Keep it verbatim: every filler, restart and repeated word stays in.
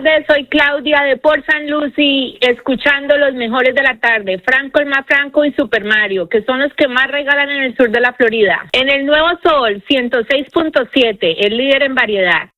tardes, soy Claudia de Port Saint Lucie, escuchando los mejores de la tarde, Franco el más Franco y Super Mario, que son los que más regalan en el sur de la Florida. En el Nuevo Sol ciento seis punto siete, el líder en variedad.